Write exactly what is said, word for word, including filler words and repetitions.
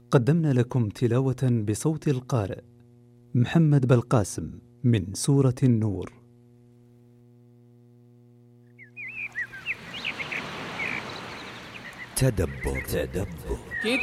قدمنا لكم تلاوة بصوت القارئ محمد بالقاسم من سورة النور. تدبر تدبر كتاب